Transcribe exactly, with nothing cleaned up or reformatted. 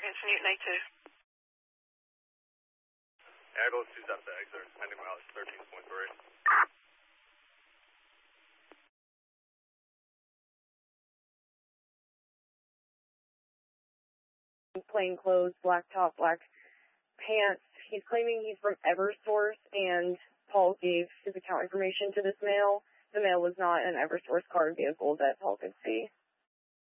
targets for Newton A two. Airboat two seven to exit, pending mileage thirteen point three. Plain clothes, black top, black pants. He's claiming he's from Eversource, and Paul gave his account information to this male. The male was not an Eversource card vehicle that Paul could see.